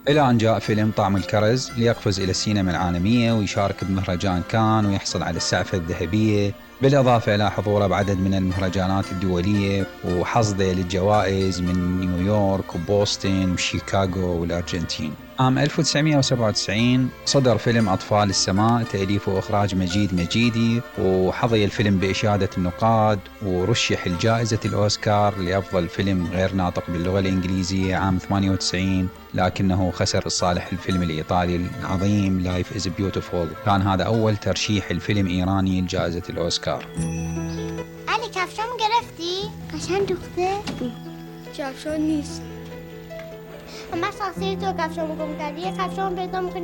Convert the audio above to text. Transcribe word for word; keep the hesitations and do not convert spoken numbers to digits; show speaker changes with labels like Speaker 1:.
Speaker 1: إلى أن جاء فيلم طعم الكرز ليقفز إلى السينما العالمية ويشارك بمهرجان كان ويحصل على السعفة الذهبية، بالإضافة إلى حضوره بعدد من المهرجانات الدولية وحصده للجوائز من نيويورك وبوسطن وشيكاغو والأرجنتين. عام ألف وتسعمئة وسبعة وتسعين صدر فيلم أطفال السماء تأليف وإخراج مجيد مجيدي، وحظي الفيلم بإشادة النقاد ورشح الجائزة الأوسكار لأفضل فيلم غير ناطق باللغة الإنجليزية عام ثمانية وتسعين، لكنه خسر الصالح الفيلم الإيطالي العظيم Life is Beautiful. كان هذا أول ترشيح الفيلم إيراني لجائزة الأوسكار.
Speaker 2: علی کفشامو گرفتی؟ قشنگ دوخته؟
Speaker 3: کفشان نیست.
Speaker 2: من شخصی تو کفشامو گم کردی، یه کفشامو پیدا می‌کنی